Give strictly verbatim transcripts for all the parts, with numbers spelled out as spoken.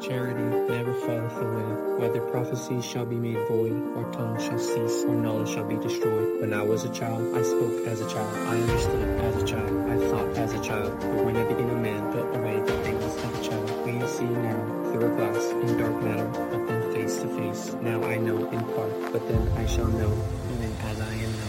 charity never falleth away. Whether prophecies shall be made void, or tongues shall cease, or knowledge shall be destroyed. When I was a child, I spoke as a child. I understood as a child. I thought as a child. But when I became a man, put away the things of a child. We see now through a glass in dark matter, but then face to face. Now I know in part, but then I shall know, even as I am known.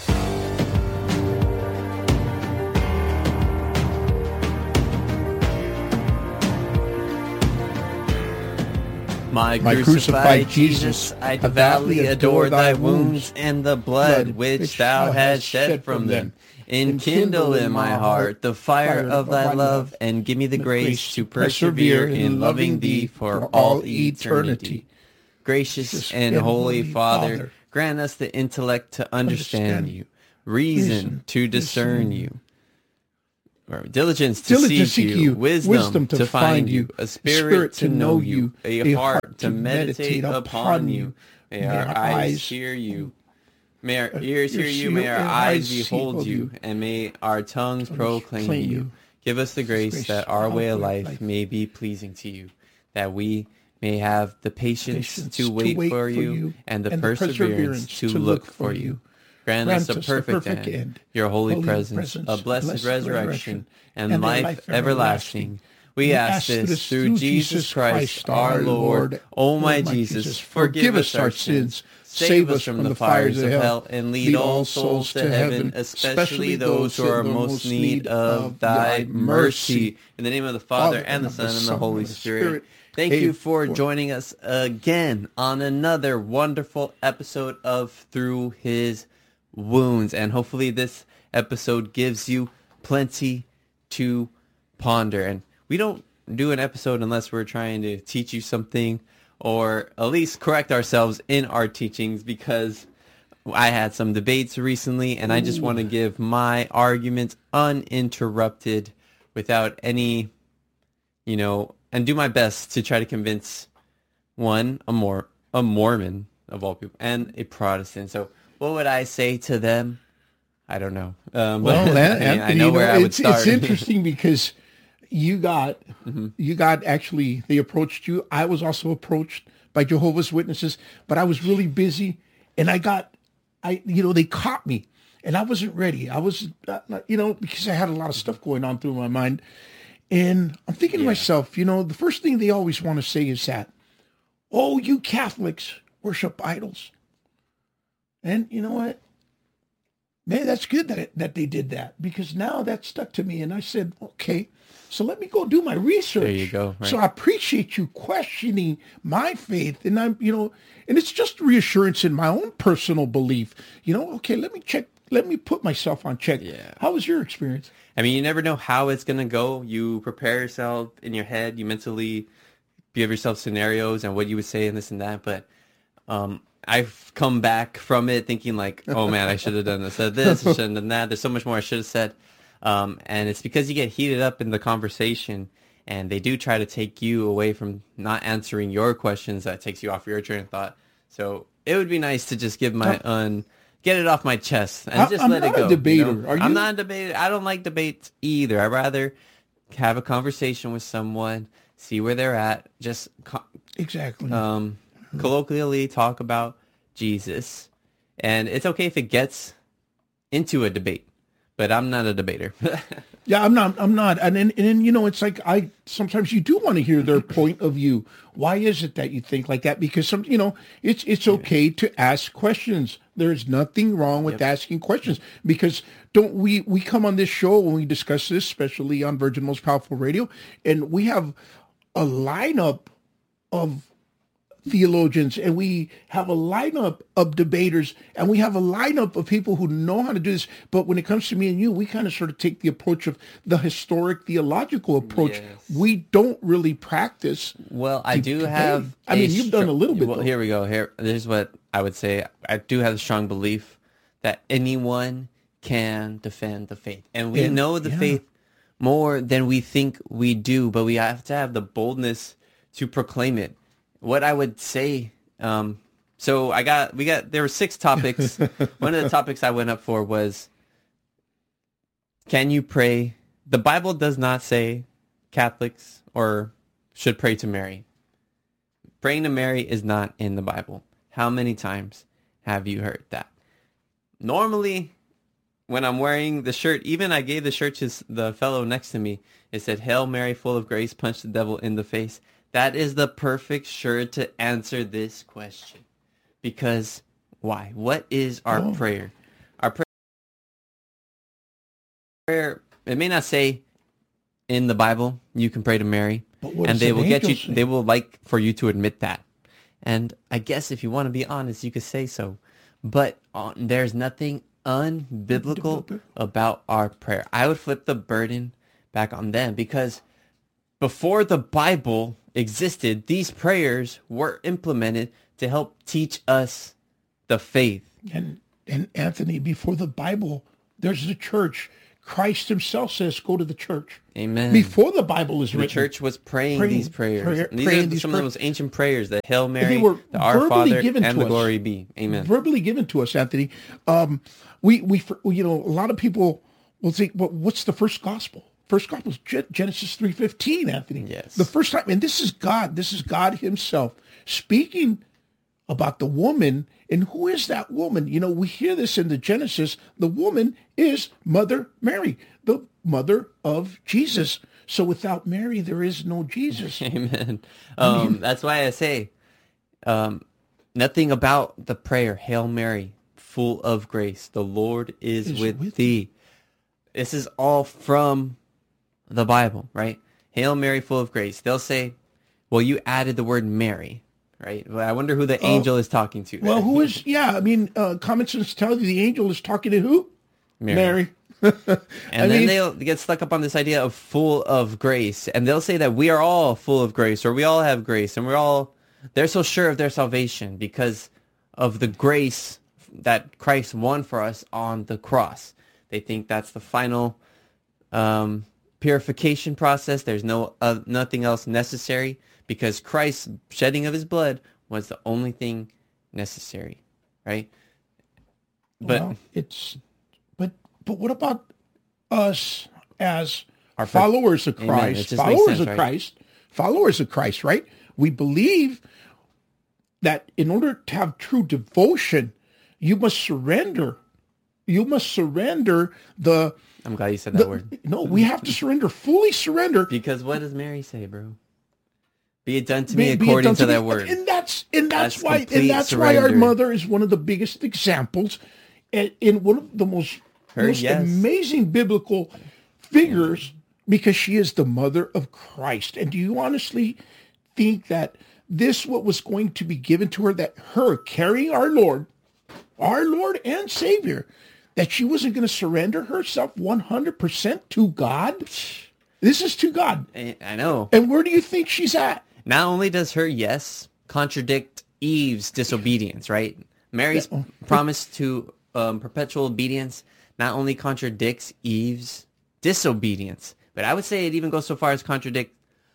My, My crucified, crucified Jesus, I devoutly adore thy wounds and the blood which thou hast shed from them. Enkindle in my heart the fire of thy love, and give me the grace to persevere in loving thee for all eternity. Gracious and holy Father, grant us the intellect to understand you, reason to discern you, or diligence to Diligence seek, seek you, you, wisdom, wisdom to, to find find you, you, a spirit, spirit to to know know you, a, a heart, heart to to meditate meditate upon upon you. you. May May our our eyes eyes hear you. May our uh, ears hear ears you. see May you, our and eyes eyes behold see you. you. And may our tongues proclaim proclaim you. you. Give us the grace grace that our way of our life, life. may be pleasing to you, that we may have the patience, Patience to, wait to wait for, for you, you, and the and the perseverance, perseverance to, to look look for for you. you. Grant, Grant us a us a perfect, perfect end, end, your holy, holy presence, presence, a blessed, blessed resurrection, resurrection, and, and life, life everlasting. everlasting. We ask this through Jesus Christ, our Lord. O my Jesus, forgive us our sins, save us from the fires of hell, and lead all souls to heaven, especially those who are most in need of thy mercy. In the name of the Father, and the Son, and the Holy Spirit. Thank you for joining us again on another wonderful episode of Through His Wounds. And hopefully this episode gives you plenty to ponder. And we don't do an episode unless we're trying to teach you something, or at least correct ourselves in our teachings, because I had some debates recently, and I just want to give my arguments uninterrupted without any, you know, and do my best to try to convince one, a more a Mormon of all people, and a Protestant. So what would I say to them? I don't know. Um, Well, but, that, I, mean, I know where know, I would it's, start. It's interesting because you got, mm-hmm. you got actually, they approached you. I was also approached by Jehovah's Witnesses, but I was really busy, and I got, I, you know, they caught me, and I wasn't ready. I was, uh, you know, because I had a lot of stuff going on through my mind. And I'm thinking Yeah. to myself, you know, the first thing they always want to say is that, oh, you Catholics worship idols. And you know what? Man, that's good that it, that they did that, because now that stuck to me. And I said, okay, so let me go do my research. There you go. Right. So I appreciate you questioning my faith. And I'm, you know, and it's just reassurance in my own personal belief. You know, okay, let me check. Let me put myself on check. Yeah. How was your experience? I mean, you never know how it's going to go. You prepare yourself in your head. You mentally give yourself scenarios and what you would say and this and that. But um, I've come back from it thinking like, oh, man, I should have done this, said this, I should have done that. There's so much more I should have said. Um, and it's because you get heated up in the conversation, and they do try to take you away from not answering your questions. That takes you off your train of thought. So it would be nice to just give my un... get it off my chest and just I'm let not it go. a debater. You know? Are you? I'm not a debater. I don't like debates either. I'd rather have a conversation with someone, see where they're at, just co- Exactly. um, colloquially talk about Jesus. And it's okay if it gets into a debate, but I'm not a debater. Yeah, I'm not. I'm not. And then, and then, you know, it's like I sometimes you do want to hear their point of view. Why is it that you think like that? Because some, you know, it's it's okay to ask questions. There's nothing wrong with Yep. asking questions, because don't we we come on this show when we discuss this, especially on Virgin Most Powerful Radio, and we have a lineup of theologians, and we have a lineup of debaters, and we have a lineup of people who know how to do this. But when it comes to me and you, we kind of sort of take the approach of the historic theological approach. Yes. We don't really practice. Well, I to do debate. have. I mean, a you've done a little bit. Well, though. here we go. Here, this is what I would say. I do have a strong belief that anyone can defend the faith, and we And- know the yeah. faith more than we think we do, but we have to have the boldness to proclaim it. What I would say, um, so I got, we got, there were six topics. One of the topics I went up for was, can you pray? The Bible does not say Catholics or should pray to Mary. Praying to Mary is not in the Bible. How many times have you heard that? Normally, when I'm wearing the shirt, even I gave the shirt to the fellow next to me. It said, Hail Mary, full of grace, punch the devil in the face. That is the perfect shirt to answer this question. Because why? What is our oh. prayer? Our prayer, it may not say in the Bible, you can pray to Mary. And they will get you, say? They will like for you to admit that. And I guess if you want to be honest, you could say so. But uh, there's nothing unbiblical about our prayer. I would flip the burden back on them, because before the Bible existed, these prayers were implemented to help teach us the faith. And and Anthony, before the Bible, there's the church. Christ himself says, go to the church. Amen. Before the Bible is the written. The church was praying, praying these prayers. Prayer, these praying are these some pray- of the most ancient prayers, the Hail Mary, they were the Our Father, given and to the us. Glory Be. Amen. Verbally given to us, Anthony. Um, we, we, you know, a lot of people will think, well, what's the first gospel? First gospel is Genesis three fifteen, Anthony. Yes. The first time, and this is God. This is God himself speaking about the woman. And who is that woman? You know, we hear this in the Genesis. The woman is Mother Mary, the mother of Jesus. So without Mary, there is no Jesus. Amen. Um, I mean, that's why I say um, nothing about the prayer, Hail Mary, full of grace. The Lord is, is with, with thee. This is all from the Bible, right? Hail Mary, full of grace. They'll say, well, you added the word Mary. Right. Well, I wonder who the angel uh, is talking to. Well, who is? Yeah, I mean, uh, common sense tells you the angel is talking to who? Mary. Mary. and I then mean, they'll get stuck up on this idea of full of grace, and they'll say that we are all full of grace, or we all have grace, and we're all. They're so sure of their salvation because of the grace that Christ won for us on the cross. They think that's the final um, purification process. There's no uh, nothing else necessary. Because Christ's shedding of his blood was the only thing necessary, right? But well, it's but but what about us as our followers of Christ? Followers sense, of right? Christ, followers of Christ, right? We believe that in order to have true devotion, you must surrender. You must surrender the. I'm glad you said that the, word. No, we have to surrender, fully surrender. Because what does Mary say, bro? Be it done to me be, according be to, to that me. word. And that's and that's, that's why and that's surrender. why our mother is one of the biggest examples, and in one of the most Her, most yes. amazing biblical figures, because she is the mother of Christ. And do you honestly think that this what was going to be given to her, that her carrying our Lord, our Lord and Savior, that she wasn't going to surrender herself one hundred percent to God? This is to God. I know. And where do you think she's at? Not only does her yes contradict Eve's disobedience, right? Mary's yeah. promise to um, perpetual obedience not only contradicts Eve's disobedience, but I would say it even goes so far as contradict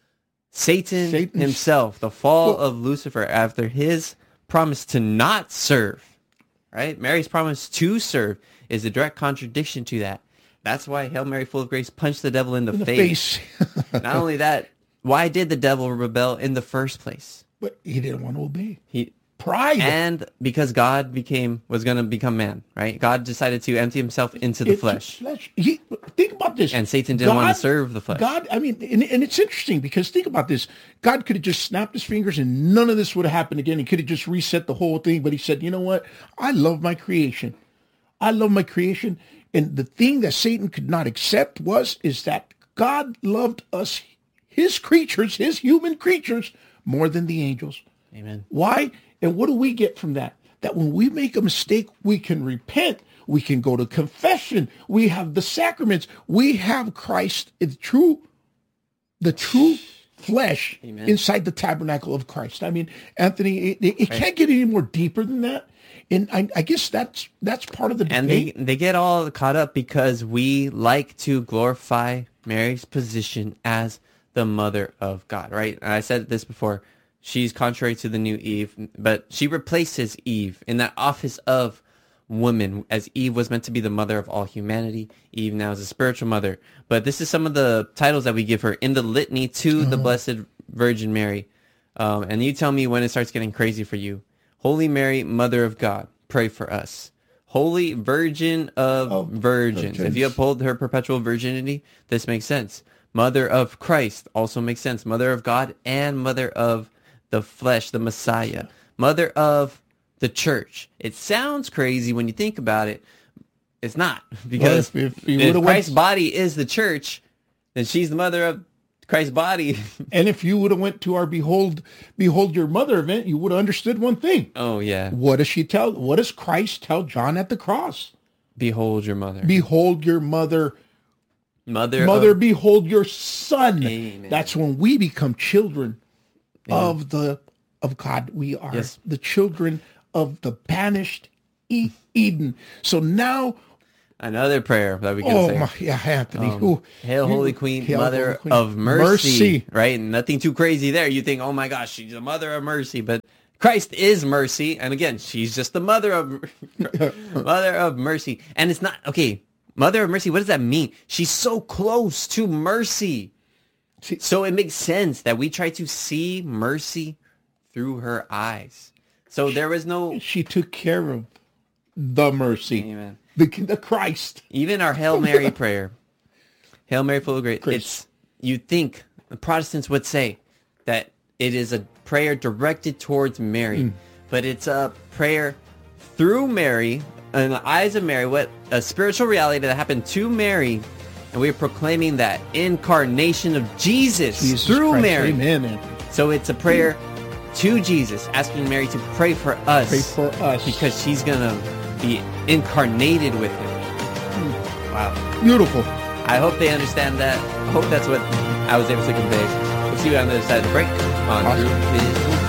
Satan Satan's... himself, the fall well, of Lucifer after his promise to not serve, right? Mary's promise to serve is a direct contradiction to that. That's why Hail Mary, full of grace, punched the devil in the, in the face. face. Not only that, why did the devil rebel in the first place? But he didn't want to obey. He pride, and because God became was going to become man, right? God decided to empty himself into the it's flesh. flesh. He, think about this. And Satan didn't God, want to serve the flesh. God, I mean, and, and it's interesting because think about this. God could have just snapped his fingers and none of this would have happened again. He could have just reset the whole thing. But he said, you know what? I love my creation. I love my creation. And the thing that Satan could not accept was, is that God loved us, his creatures, his human creatures, more than the angels. Amen. Why? And what do we get from that? That when we make a mistake, we can repent. We can go to confession. We have the sacraments. We have Christ, the true, the true flesh Amen. Inside the tabernacle of Christ. I mean, Anthony, it, it right. can't get any more deeper than that. And I, I guess that's that's part of the and debate. And they, they get all caught up because we like to glorify Mary's position as the mother of God, right? And I said this before. She's contrary to the new Eve, but she replaces Eve in that office of woman, as Eve was meant to be the mother of all humanity. Eve now is a spiritual mother. But this is some of the titles that we give her in the litany to uh-huh. the Blessed Virgin Mary. Um, and you tell me when it starts getting crazy for you. Holy Mary, Mother of God, pray for us. Holy Virgin of oh, virgins. virgins. If you uphold her perpetual virginity, this makes sense. Mother of Christ also makes sense. Mother of God and Mother of the flesh, the Messiah. Mother of the church. It sounds crazy when you think about it. It's not. Because well, if, if, if Christ's went... body is the church, then she's the mother of Christ's body. And if you would have went to our Behold Behold Your Mother event, you would have understood one thing. Oh, yeah. What does she tell? What does Christ tell John at the cross? Behold your mother. Behold your mother. Mother, mother, of... behold your son. Amen. That's when we become children Amen. of the of God. We are yes. the children of the banished e- Eden. So now, another prayer that we can oh say. My, yeah, Anthony. Um, Ooh, Hail, Holy Queen, Hail, Mother Holy Queen. of mercy, mercy. Right? Nothing too crazy there. You think, oh my gosh, she's the Mother of mercy, but Christ is mercy, and again, she's just the Mother of Mother of mercy, and it's not okay. Mother of mercy, what does that mean? She's so close to mercy. So it makes sense that we try to see mercy through her eyes. So there was no... She took care of the mercy. Amen. The, the Christ. Even our Hail Mary prayer. Hail Mary, full of grace. It's, you'd think the Protestants would say that it is a prayer directed towards Mary. Mm. But it's a prayer through Mary... in the eyes of Mary, what a spiritual reality that happened to Mary, and we're proclaiming that incarnation of Jesus, Jesus through Christ. Mary. Amen. So it's a prayer to Jesus, asking Mary to pray for us. Pray for us. Because she's going to be incarnated with him. Mm. Wow. Beautiful. I hope they understand that. I hope that's what I was able to convey. We'll see you on the other side of the break on awesome. Group Business.